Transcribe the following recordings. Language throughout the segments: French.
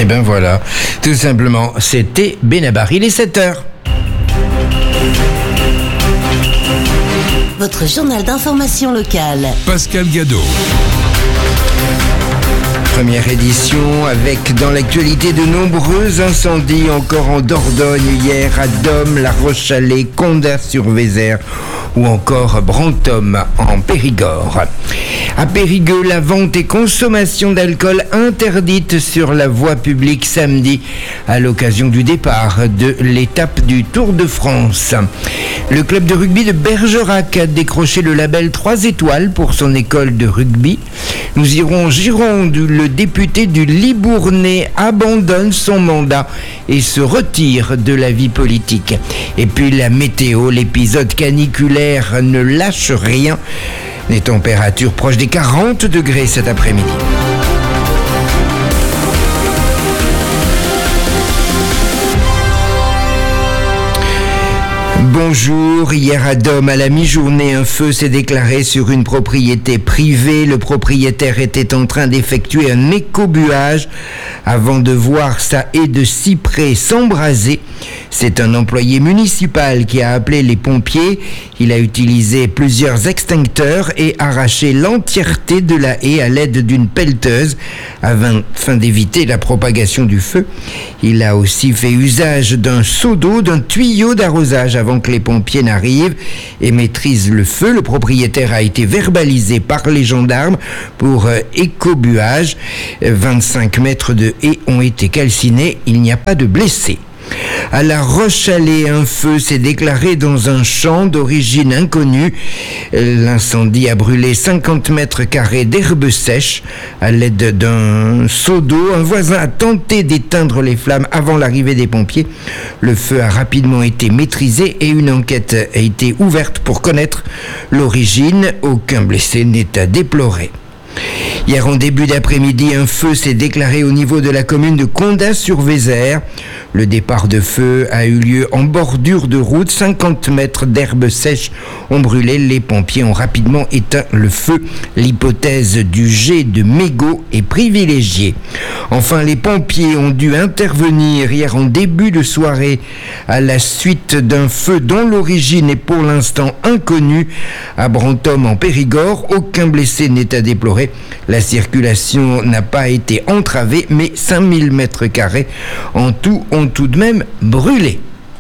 Et ben voilà, tout simplement, c'était Benabar. Il est 7h. Votre journal d'information locale. Pascal Gadot. Première édition avec dans l'actualité de nombreux incendies encore en Dordogne hier à Dôme, La Roche-Chalais, Condat-sur-Vézère ou encore Brantôme en Périgord. À Périgueux, la vente et consommation d'alcool interdite sur la voie publique samedi à l'occasion du départ de l'étape du Tour de France. Le club de rugby de Bergerac a décroché le label 3 étoiles pour son école de rugby. Nous irons en Gironde, le député du Libournais abandonne son mandat et se retire de la vie politique. Et puis la météo, l'épisode caniculaire ne lâche rien. Les températures proches des 40 degrés cet après-midi. Bonjour, hier à Dôme, à la mi-journée, un feu s'est déclaré sur une propriété privée. Le propriétaire était en train d'effectuer un écobuage avant de voir sa haie de cyprès s'embraser. C'est un employé municipal qui a appelé les pompiers. Il a utilisé plusieurs extincteurs et arraché l'entièreté de la haie à l'aide d'une pelleteuse afin d'éviter la propagation du feu. Il a aussi fait usage d'un seau d'eau, d'un tuyau d'arrosage avant que les pompiers n'arrivent et maîtrisent le feu. Le propriétaire a été verbalisé par les gendarmes pour écobuage. 25 mètres de haie ont été calcinés. Il n'y a pas de blessés. À La Roche-Chalais, un feu s'est déclaré dans un champ d'origine inconnue. L'incendie a brûlé 50 mètres carrés d'herbe sèche à l'aide d'un seau d'eau. Un voisin a tenté d'éteindre les flammes avant l'arrivée des pompiers. Le feu a rapidement été maîtrisé et une enquête a été ouverte pour connaître l'origine. Aucun blessé n'est à déplorer. Hier en début d'après-midi, un feu s'est déclaré au niveau de la commune de Condat-sur-Vézère. Le départ de feu a eu lieu en bordure de route. 50 mètres d'herbe sèche ont brûlé. Les pompiers ont rapidement éteint le feu. L'hypothèse du jet de mégot est privilégiée. Enfin, les pompiers ont dû intervenir hier en début de soirée à la suite d'un feu dont l'origine est pour l'instant inconnue à Brantôme en Périgord. Aucun blessé n'est à déplorer. La circulation n'a pas été entravée, mais 5000 mètres carrés en tout ont tout de même brûlé.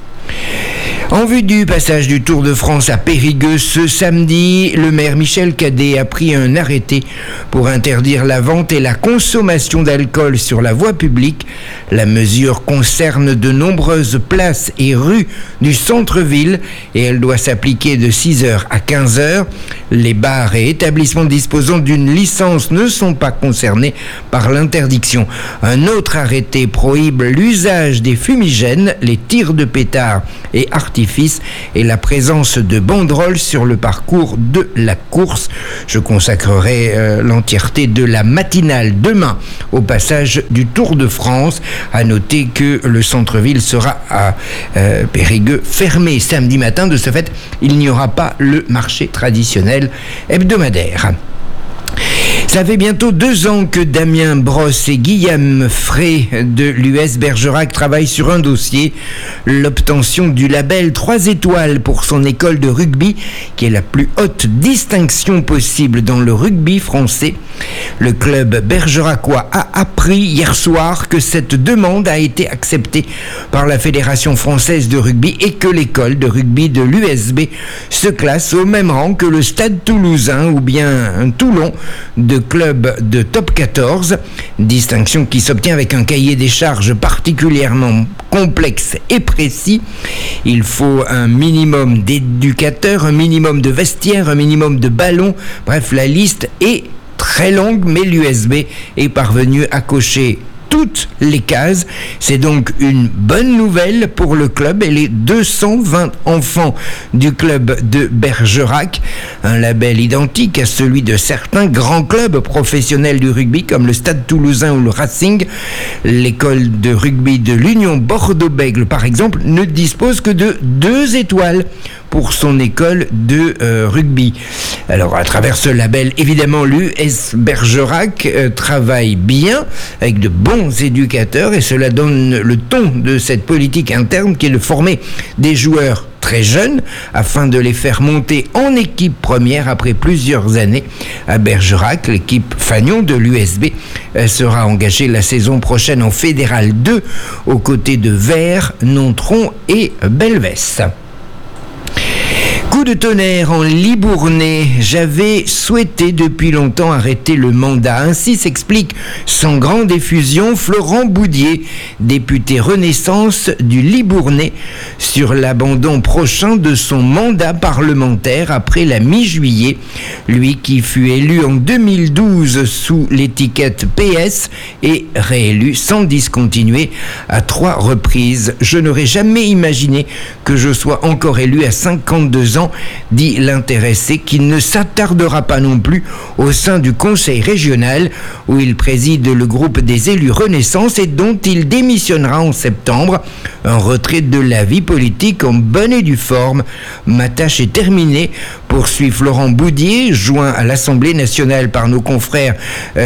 En vue du passage du Tour de France à Périgueux ce samedi, le maire Michel Cadet a pris un arrêté pour interdire la vente et la consommation d'alcool sur la voie publique. La mesure concerne de nombreuses places et rues du centre-ville et elle doit s'appliquer de 6h à 15h. Les bars et établissements disposant d'une licence ne sont pas concernés par l'interdiction. Un autre arrêté prohibe l'usage des fumigènes, les tirs de pétards et artifices et la présence de banderoles sur le parcours de la course. Je consacrerai l'entièreté de la matinale demain au passage du Tour de France. À noter que le centre-ville sera à Périgueux fermé samedi matin. De ce fait, il n'y aura pas le marché traditionnel hebdomadaire. Ça fait bientôt 2 ans que Damien Brosse et Guillaume Frey de l'US Bergerac travaillent sur un dossier, l'obtention du label 3 étoiles pour son école de rugby, qui est la plus haute distinction possible dans le rugby français. Le club bergeracois a appris hier soir que cette demande a été acceptée par la Fédération française de rugby et que l'école de rugby de l'USB se classe au même rang que le Stade Toulousain ou bien Toulon de club de top 14, distinction qui s'obtient avec un cahier des charges particulièrement complexe et précis. Il faut un minimum d'éducateurs, un minimum de vestiaires, un minimum de ballons, bref, la liste est très longue, mais l'USB est parvenu à cocher toutes les cases. C'est donc une bonne nouvelle pour le club et les 220 enfants du club de Bergerac. Un label identique à celui de certains grands clubs professionnels du rugby comme le Stade Toulousain ou le Racing. L'école de rugby de l'Union Bordeaux-Bègles, par exemple, ne dispose que de 2 étoiles pour son école de rugby. Alors à travers ce label, évidemment, l'US Bergerac travaille bien avec de bons éducateurs et cela donne le ton de cette politique interne qui est de former des joueurs très jeunes afin de les faire monter en équipe première après plusieurs années à Bergerac. L'équipe Fagnon de l'USB sera engagée la saison prochaine en Fédéral 2 aux côtés de Vert, Nontron et Belvès. Coup de tonnerre en Libournais. J'avais souhaité depuis longtemps arrêter le mandat. Ainsi s'explique sans grande effusion Florent Boudier, député Renaissance du Libournais, sur l'abandon prochain de son mandat parlementaire après la mi-juillet. Lui qui fut élu en 2012 sous l'étiquette PS et réélu sans discontinuer à 3 reprises. Je n'aurais jamais imaginé que je sois encore élu à 52 ans, dit l'intéressé, qui ne s'attardera pas non plus au sein du conseil régional où il préside le groupe des élus Renaissance et dont il démissionnera en septembre. Un retrait de la vie politique en bonne et due forme. Ma tâche est terminée, poursuit Florent Boudier, joint à l'Assemblée nationale par nos confrères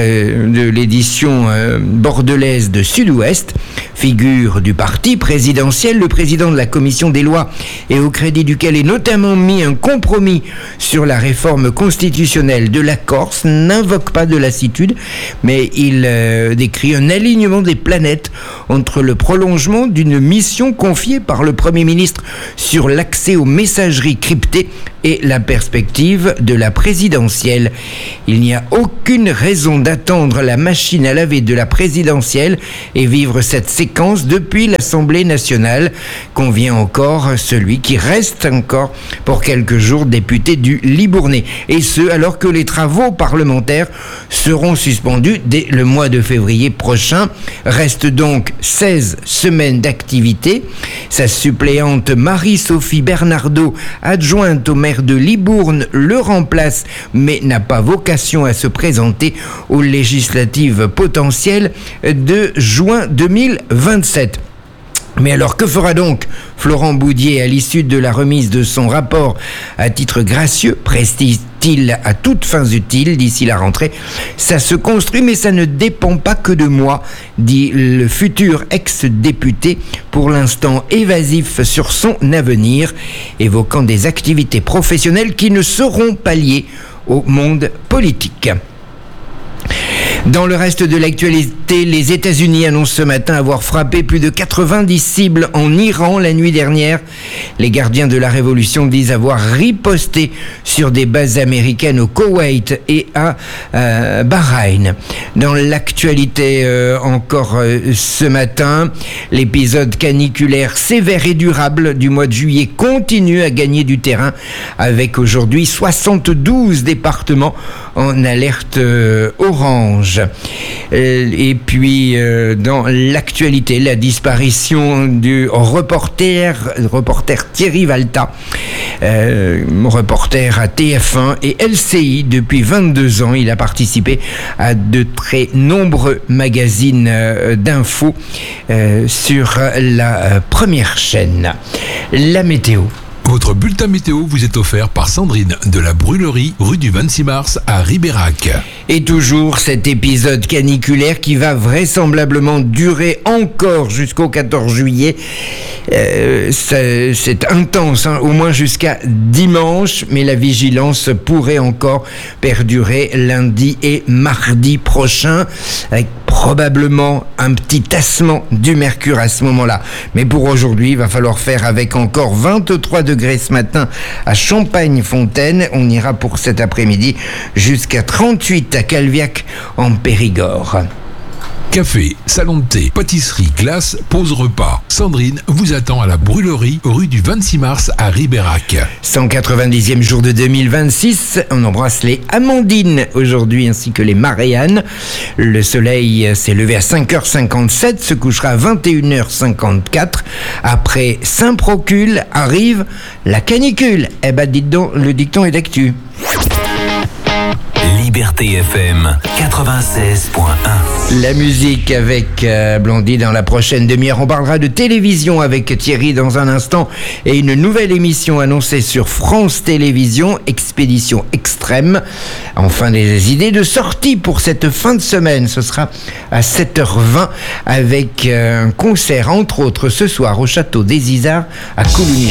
de l'édition bordelaise de Sud-Ouest. Figure du parti présidentiel, le président de la commission des lois et au crédit duquel est notamment mis un compromis sur la réforme constitutionnelle de la Corse, n'invoque pas de lassitude, mais il décrit un alignement des planètes entre le prolongement d'une mission confiée par le Premier ministre sur l'accès aux messageries cryptées et la perspective de la présidentielle. Il n'y a aucune raison d'attendre la machine à laver de la présidentielle et vivre cette séquence depuis l'Assemblée nationale, convient encore celui qui reste encore pour quelques jours député du Libournais. Et ce, alors que les travaux parlementaires seront suspendus dès le mois de février prochain. Reste donc 16 semaines d'activité. Sa suppléante Marie-Sophie Bernardo, adjointe au maire de Libourne, le remplace, mais n'a pas vocation à se présenter aux législatives potentielles de juin 2027. Mais alors, que fera donc Florent Boudier à l'issue de la remise de son rapport à titre gracieux, précise-t-il à toutes fins utiles d'ici la rentrée? Ça se construit, mais ça ne dépend pas que de moi, dit le futur ex-député, pour l'instant évasif sur son avenir, évoquant des activités professionnelles qui ne seront pas liées au monde politique. Dans le reste de l'actualité, les États-Unis annoncent ce matin avoir frappé plus de 90 cibles en Iran la nuit dernière. Les gardiens de la révolution disent avoir riposté sur des bases américaines au Koweït et à Bahreïn. Dans l'actualité encore ce matin, l'épisode caniculaire sévère et durable du mois de juillet continue à gagner du terrain avec aujourd'hui 72 départements en alerte orange. Et puis dans l'actualité, la disparition du reporter Thierry Valta, reporter à TF1 et LCI depuis 22 ans. Il a participé à de très nombreux magazines d'infos sur la première chaîne. La météo. Votre bulletin météo vous est offert par Sandrine de la Brûlerie, rue du 26 mars à Ribérac. Et toujours cet épisode caniculaire qui va vraisemblablement durer encore jusqu'au 14 juillet. C'est intense, au moins jusqu'à dimanche, mais la vigilance pourrait encore perdurer lundi et mardi prochain, avec probablement un petit tassement du mercure à ce moment-là. Mais pour aujourd'hui, il va falloir faire avec encore 23 degrés ce matin à Champagne-Fontaine. On ira pour cet après-midi jusqu'à 38 à Calviac en Périgord. Café, salon de thé, pâtisserie, glace, pause repas. Sandrine vous attend à la Brûlerie, rue du 26 mars à Ribérac. 190e jour de 2026. On embrasse les Amandines aujourd'hui ainsi que les Maréannes. Le soleil s'est levé à 5h57, se couchera à 21h54. Après Saint-Procule arrive la canicule. Eh ben dites donc, le dicton est d'actu. Liberté FM 96.1. La musique avec Blondie dans la prochaine demi-heure. On parlera de télévision avec Thierry dans un instant et une nouvelle émission annoncée sur France Télévisions, Expédition Extrême. Enfin, des idées de sortie pour cette fin de semaine. Ce sera à 7h20 avec un concert, entre autres, ce soir au Château des Isards à Coligny.